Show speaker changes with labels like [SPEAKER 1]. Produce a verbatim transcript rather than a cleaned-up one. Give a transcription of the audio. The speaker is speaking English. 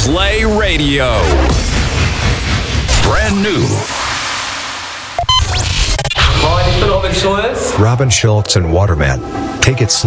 [SPEAKER 1] Play Radio. Brand new.
[SPEAKER 2] Moin, ich bin Robin Schulz.
[SPEAKER 3] Robin Schulz and Waterman. Take it slow.